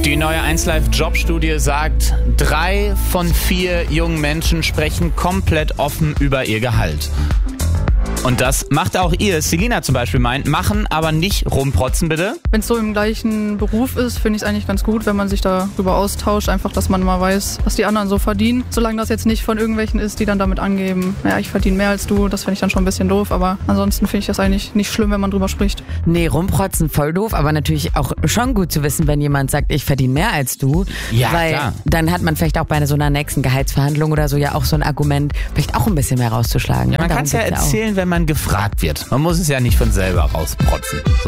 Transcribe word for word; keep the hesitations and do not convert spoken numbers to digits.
Die neue eins Live Jobstudie sagt, drei von vier jungen Menschen sprechen komplett offen über ihr Gehalt. Und das macht auch ihr. Selina zum Beispiel meint, machen, aber nicht rumprotzen bitte. Wenn es so im gleichen Beruf ist, finde ich es eigentlich ganz gut, wenn man sich darüber austauscht. Einfach, dass man mal weiß, was die anderen so verdienen. Solange das jetzt nicht von irgendwelchen ist, die dann damit angeben, naja, ich verdiene mehr als du, das finde ich dann schon ein bisschen doof. Aber ansonsten finde ich das eigentlich nicht schlimm, wenn man drüber spricht. Nee, rumprotzen voll doof, aber natürlich auch schon gut zu wissen, wenn jemand sagt, ich verdiene mehr als du. Ja, weil klar. Dann hat man vielleicht auch bei so einer nächsten Gehaltsverhandlung oder so ja auch so ein Argument, vielleicht auch ein bisschen mehr rauszuschlagen. Ja, man Darum kann es ja geht's erzählen, wenn man gefragt wird. Man muss es ja nicht von selber rausprotzen.